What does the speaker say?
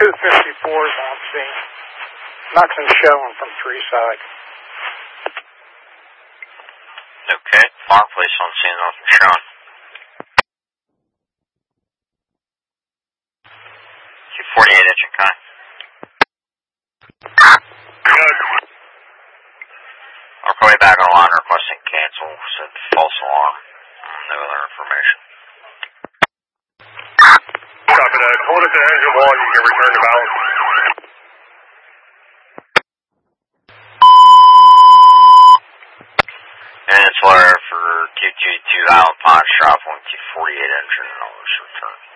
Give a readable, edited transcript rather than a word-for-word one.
254 is on scene. Nothing showing from Treeside. Okay, fire police on scene, nothing showing. 248 engine kind. Good. I'll call you back on the line requesting cancel, said false alarm. No other information. Copy that. Hold it to engine 1, you can return to balance. And it's letter for 222 Allen Pond, shop 1248 engine, and all this return.